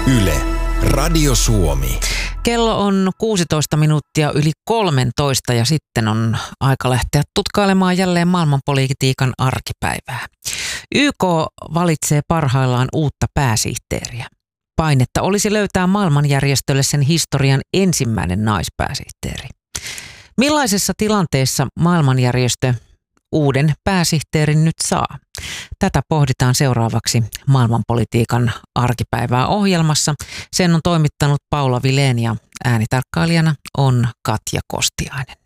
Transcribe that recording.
Yle, Radio Suomi. Kello on 16 minuuttia yli 13 ja sitten on aika lähteä tutkailemaan jälleen maailmanpolitiikan arkipäivää. YK valitsee parhaillaan uutta pääsihteeriä. Painetta olisi löytää maailmanjärjestölle sen historian ensimmäinen naispääsihteeri. Millaisessa tilanteessa maailmanjärjestö uuden pääsihteerin nyt saa? Tätä pohditaan seuraavaksi maailmanpolitiikan arkipäivää ohjelmassa. Sen on toimittanut Paula Vilén ja äänitarkkailijana on Katja Kostiainen.